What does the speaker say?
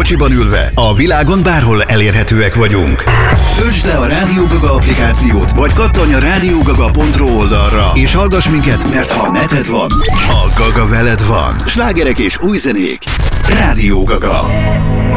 kocsiban ülve, a világon bárhol elérhetőek vagyunk. Töltsd le a Rádió Gaga applikációt, vagy kattanj a radiogaga.ro oldalra, és hallgass minket, mert ha neted van, a Gaga veled van. Slágerek és új zenék. Rádió Gaga.